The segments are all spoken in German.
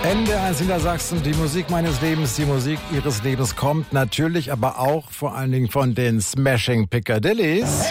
NDR1 Niedersachsen, die Musik meines Lebens, die Musik Ihres Lebens kommt natürlich, aber auch vor allen Dingen von den Smashing Piccadillys.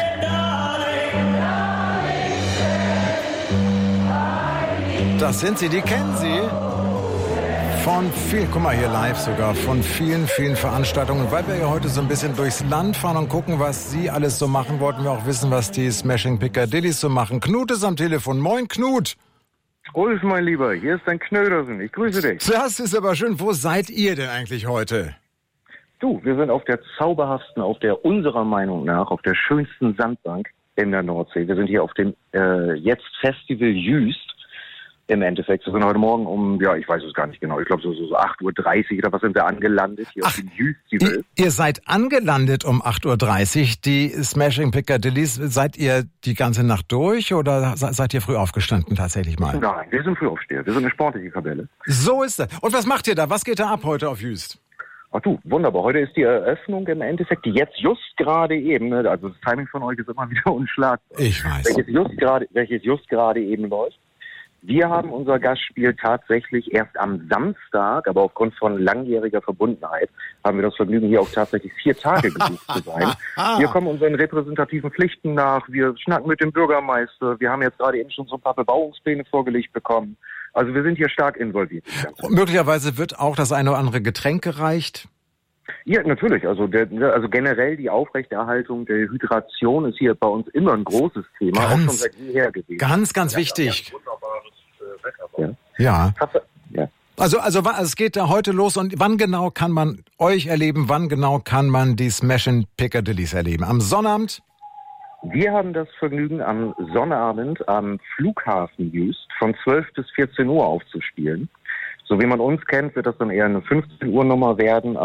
Das sind sie, die kennen Sie. Von vielen, guck mal hier live sogar, von vielen, vielen Veranstaltungen. Und weil wir ja heute so ein bisschen durchs Land fahren und gucken, was Sie alles so machen, wollten wir auch wissen, was die Smashing Piccadillys so machen. Knut ist am Telefon. Moin, Knut. Grüß, mein Lieber, hier ist dein Knödersen. Ich grüße dich. Das ist aber schön. Wo seid ihr denn eigentlich heute? Du, wir sind auf der zauberhaften, auf der unserer Meinung nach, auf der schönsten Sandbank in der Nordsee. Wir sind hier auf dem jetzt Festival Jüst. Im Endeffekt, wir sind heute Morgen um, ja, ich weiß es gar nicht genau, ich glaube so 8.30 Uhr oder was sind wir angelandet hier auf dem Jüst. Ihr seid angelandet um 8.30 Uhr, die Smashing Piccadillys. Seid ihr die ganze Nacht durch oder seid ihr früh aufgestanden tatsächlich mal? Nein, wir sind Frühaufsteher, wir sind eine sportliche Kapelle. So ist das. Und was macht ihr da? Was geht da ab heute auf Jüst? Ach du, wunderbar. Heute ist die Eröffnung im Endeffekt, die jetzt just gerade eben, also das Timing von euch ist immer wieder unschlagbar. Ich weiß. Welches just gerade eben läuft. Wir haben unser Gastspiel tatsächlich erst am Samstag, aber aufgrund von langjähriger Verbundenheit haben wir das Vergnügen, hier auch tatsächlich 4 Tage gebucht zu sein. Wir kommen unseren repräsentativen Pflichten nach, wir schnacken mit dem Bürgermeister, wir haben jetzt gerade eben schon so ein paar Bebauungspläne vorgelegt bekommen. Also wir sind hier stark involviert. Und möglicherweise wird auch das eine oder andere Getränk gereicht? Ja, natürlich. Also generell die Aufrechterhaltung der Hydration ist hier bei uns immer ein großes Thema, auch schon seit jeher gewesen. Ganz wichtig. Wunderbares Wetter. Ja. Ja. Also es geht da heute los und wann genau kann man euch erleben, wann genau kann man die Smashing Piccadillys erleben? Am Sonnabend? Wir haben das Vergnügen, am Sonnabend am Flughafen Jüst von 12 bis 14 Uhr aufzuspielen. So wie man uns kennt, wird das dann eher eine 15 Uhr Nummer werden,